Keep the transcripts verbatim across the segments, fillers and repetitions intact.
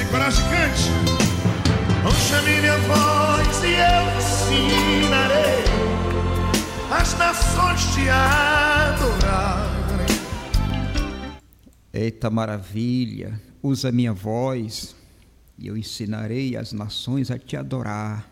Tem coragem, cante. Não chame minha voz e eu ensinarei as nações te adorarem. Eita maravilha, usa minha voz e eu ensinarei as nações a te adorar.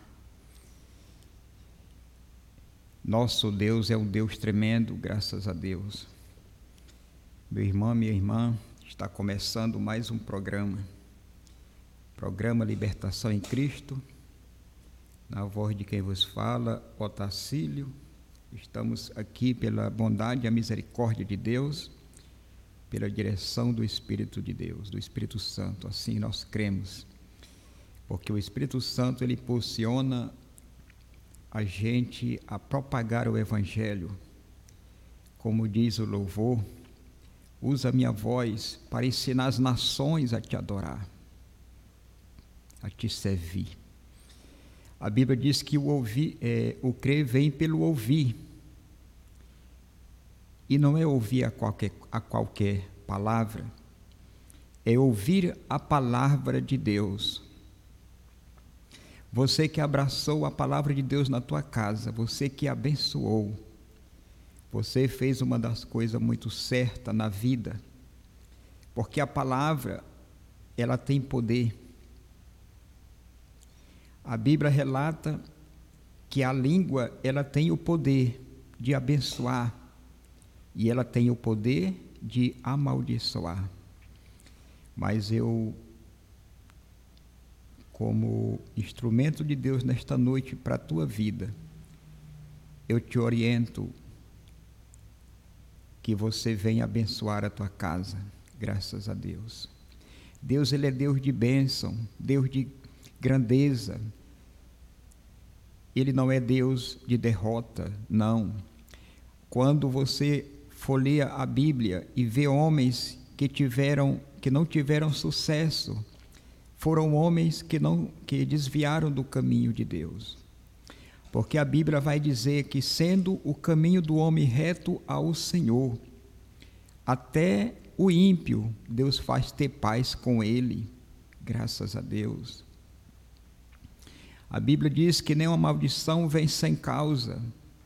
Nosso Deus é um Deus tremendo, graças a Deus. Meu irmão, minha irmã, está começando mais um programa. Programa Libertação em Cristo. Na voz de quem vos fala, Otacílio. Estamos aqui pela bondade e a misericórdia de Deus, pela direção do Espírito de Deus, do Espírito Santo. Assim nós cremos. Porque o Espírito Santo, ele impulsiona a gente a propagar o Evangelho. Como diz o louvor, usa a minha voz para ensinar as nações a te adorar, a te servir. A Bíblia diz que o ouvir, é, o crer vem pelo ouvir. E não é ouvir a qualquer, a qualquer palavra, é ouvir a palavra de Deus. Você que abraçou a palavra de Deus na tua casa, você que abençoou, você fez uma das coisas muito certas na vida, porque a palavra, ela tem poder. A Bíblia relata que a língua, ela tem o poder de abençoar e ela tem o poder de amaldiçoar. Mas eu, como instrumento de Deus nesta noite para a tua vida, eu te oriento que você venha abençoar a tua casa, graças a Deus. Deus, ele é Deus de bênção, Deus de grandeza. Ele não é Deus de derrota, não. Quando você folheia a Bíblia e vê homens que tiveram, que não tiveram sucesso, foram homens que não, que desviaram do caminho de Deus. Porque a Bíblia vai dizer que, sendo o caminho do homem reto ao Senhor, até o ímpio, Deus faz ter paz com ele, graças a Deus. A Bíblia diz que nenhuma maldição vem sem causa.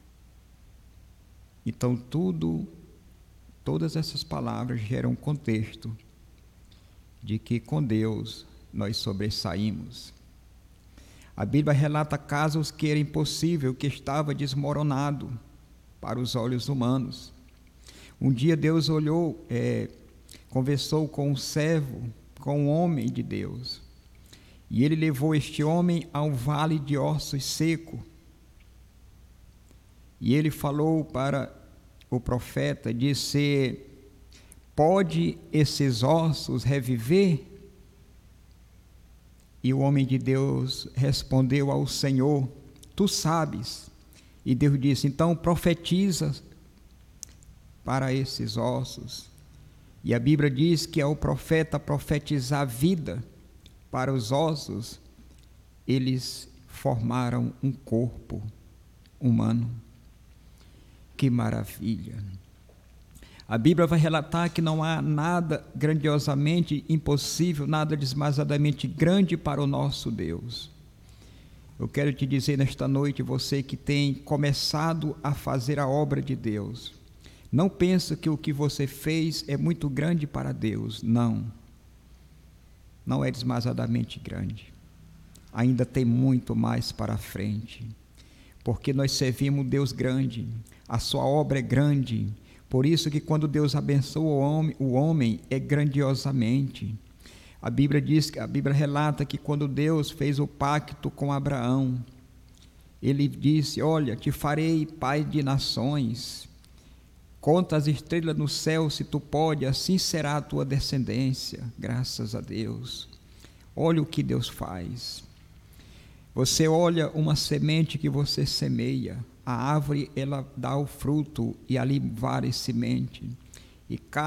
Então, tudo, todas essas palavras geram um contexto de que com Deus nós sobressaímos. A Bíblia relata casos que era impossível, que estava desmoronado para os olhos humanos. Um dia Deus olhou, é, conversou com um servo, com um homem de Deus, e ele levou este homem a um vale de ossos seco. E ele falou para o profeta, disse: pode esses ossos reviver? E o homem de Deus respondeu ao Senhor: tu sabes. E Deus disse: então profetiza para esses ossos. E a Bíblia diz que ao profeta profetizar vida para os ossos, eles formaram um corpo humano. Que maravilha! A Bíblia vai relatar que não há nada grandiosamente impossível, nada desmazadamente grande para o nosso Deus. Eu quero te dizer nesta noite, você que tem começado a fazer a obra de Deus, não pensa que o que você fez é muito grande para Deus. Não. Não é desmazadamente grande. Ainda tem muito mais para frente. Porque nós servimos um Deus grande. A sua obra é grande. Por isso que quando Deus abençoa o homem, o homem é grandiosamente. A Bíblia diz, a Bíblia relata que quando Deus fez o pacto com Abraão, ele disse: olha, te farei pai de nações, conta as estrelas no céu se tu pode, assim será a tua descendência. Graças a Deus. Olha o que Deus faz. Você olha uma semente que você semeia, a árvore ela dá o fruto, e ali várias sementes, e cada